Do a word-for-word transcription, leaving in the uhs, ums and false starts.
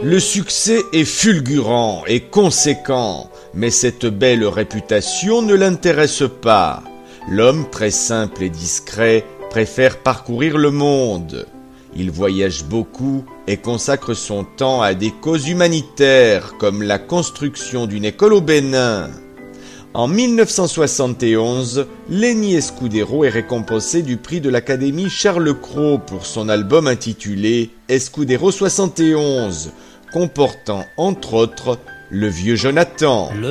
Le succès est fulgurant et conséquent, mais cette belle réputation ne l'intéresse pas. L'homme très simple et discret préfère parcourir le monde. Il voyage beaucoup et consacre son temps à des causes humanitaires comme la construction d'une école au Bénin. En mille neuf cent soixante et onze, Lenny Escudero est récompensé du prix de l'Académie Charles Cros pour son album intitulé Escudero soixante et onze, comportant entre autres Le Vieux Jonathan. Le